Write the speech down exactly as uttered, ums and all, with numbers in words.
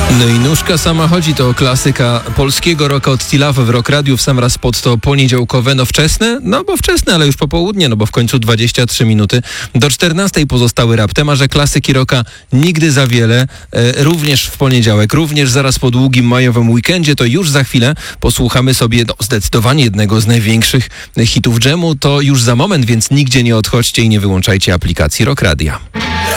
No i nóżka sama chodzi, to klasyka polskiego rocka od Tilawy w Rock Radiu w sam raz pod to poniedziałkowe, no wczesne, no bo wczesne, ale już popołudnie, no bo w końcu dwadzieścia trzy minuty. Do czternastej pozostały raptem, a że klasyki rocka nigdy za wiele, e, również w poniedziałek, również zaraz po długim majowym weekendzie, to już za chwilę posłuchamy sobie no, zdecydowanie jednego z największych hitów dżemu, to już za moment, więc nigdzie nie odchodźcie i nie wyłączajcie aplikacji Rock Radia.